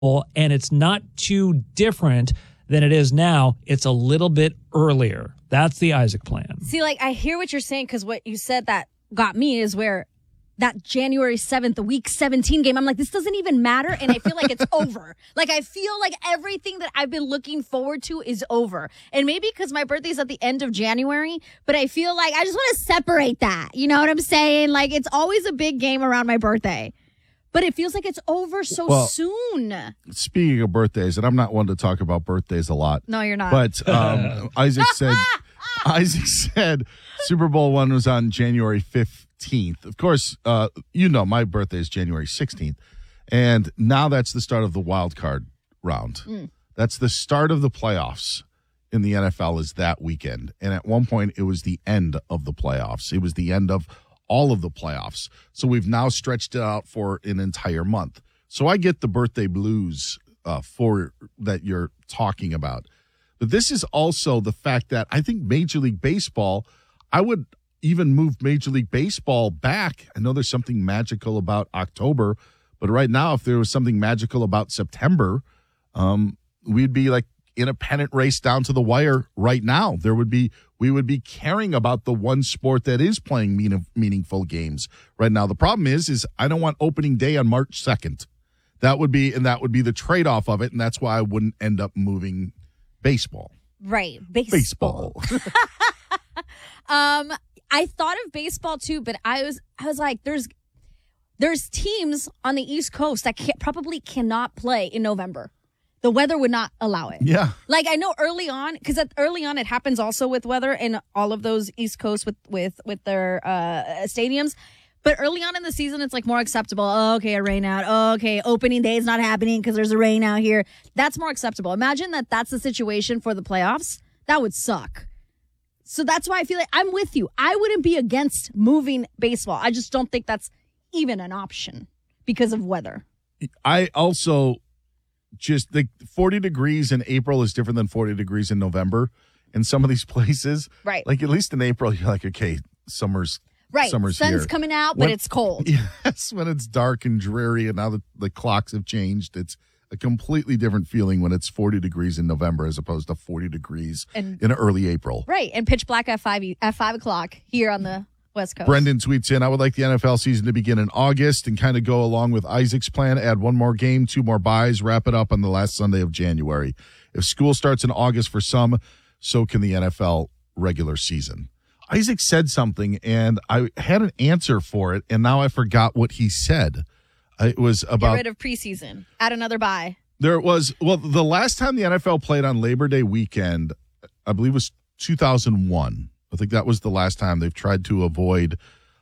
and it's not too different than it is now. It's a little bit earlier. That's the Isaac plan. See, like, I hear what you're saying, because what you said that got me is where that January 7th, the week 17 game, I'm like, this doesn't even matter, and I feel like it's over. Like, I feel like everything that I've been looking forward to is over. And maybe because my birthday's at the end of January, but I feel like I just want to separate that. You know what I'm saying? Like, it's always a big game around my birthday. But it feels like it's over so soon. Speaking of birthdays, and I'm not one to talk about birthdays a lot. No, you're not. But Isaac said Super Bowl one was on January 15th. Of course, my birthday is January 16th. And now that's the start of the wild card round. That's the start of the playoffs in the NFL is that weekend. And at one point, it was the end of the playoffs. It was the end of all of the playoffs. So we've now stretched it out for an entire month. So I get the birthday blues for that you're talking about. But this is also the fact that I think Major League Baseball, I would even move Major League Baseball back. I know there's something magical about October, but right now, if there was something magical about September, we'd be like in a pennant race down to the wire right now. We would be caring about the one sport that is playing meaningful games right now. The problem is I don't want opening day on March 2nd. That would be the trade-off of it, and that's why I wouldn't end up moving baseball. Right, baseball. I thought of baseball too, but I was like, there's teams on the East Coast that probably cannot play in November. The weather would not allow it. Yeah. Like, I know early on, because early on it happens also with weather in all of those East Coast with their stadiums. But early on in the season, it's like more acceptable. Oh, okay, a rain out. Oh, okay, opening day is not happening because there's a rain out here. That's more acceptable. Imagine that's the situation for the playoffs. That would suck. So that's why I feel like I'm with you. I wouldn't be against moving baseball. I just don't think that's even an option because of weather. I also just think 40 degrees in April is different than 40 degrees in November in some of these places. Right. Like, at least in April, you're like, okay, summer's Sun's here. coming out, but it's cold. Yes, when it's dark and dreary, and now the clocks have changed, it's a completely different feeling when it's 40 degrees in November as opposed to 40 degrees in early April. Right, and pitch black at 5 o'clock here on the West Coast. Brendan tweets in, I would like the NFL season to begin in August and kind of go along with Isaac's plan, add one more game, 2 more byes, wrap it up on the last Sunday of January. If school starts in August for some, so can the NFL regular season. Isaac said something, and I had an answer for it, and now I forgot what he said. It was about... Get rid of preseason. Add another bye. The last time the NFL played on Labor Day weekend, I believe was 2001. I think that was the last time they've tried to avoid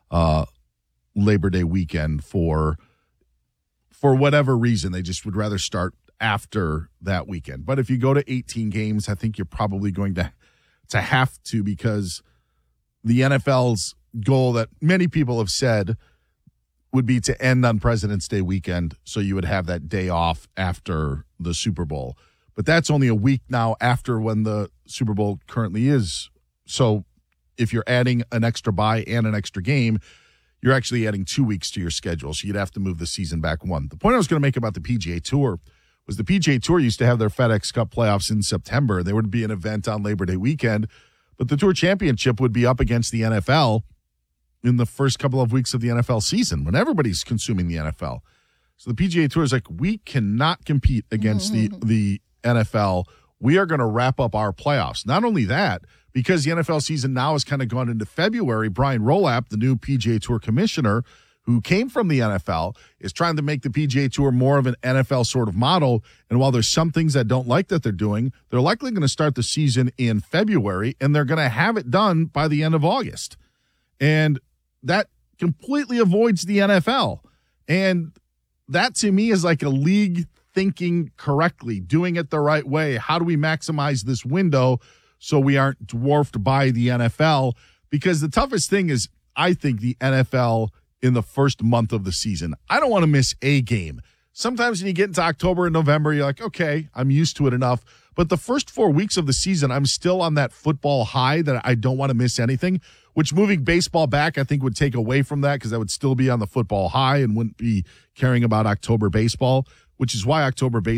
Labor Day weekend for whatever reason. They just would rather start after that weekend. But if you go to 18 games, I think you're probably going to have to, because the NFL's goal that many people have said would be to end on President's Day weekend, so you would have that day off after the Super Bowl. But that's only a week now after when the Super Bowl currently is. So if you're adding an extra bye and an extra game, you're actually adding 2 weeks to your schedule. So you'd have to move the season back one. The point I was going to make about the PGA Tour was the PGA Tour used to have their FedEx Cup playoffs in September. There would be an event on Labor Day weekend, but the Tour Championship would be up against the NFL in the first couple of weeks of the NFL season when everybody's consuming the NFL. So the PGA Tour is like, we cannot compete against the NFL. We are going to wrap up our playoffs. Not only that, because the NFL season now has kind of gone into February, Brian Rolapp, the new PGA Tour commissioner, who came from the NFL, is trying to make the PGA Tour more of an NFL sort of model. And while there's some things I don't like that they're doing, they're likely going to start the season in February, and they're going to have it done by the end of August. And that completely avoids the NFL. And that, to me, is like a league thinking correctly, doing it the right way. How do we maximize this window so we aren't dwarfed by the NFL? Because the toughest thing is, I think, the NFL in the first month of the season. I don't want to miss a game. Sometimes when you get into October and November, you're like, okay, I'm used to it enough. But the first 4 weeks of the season, I'm still on that football high that I don't want to miss anything, which moving baseball back, I think, would take away from that, because I would still be on the football high and wouldn't be caring about October baseball. which is why October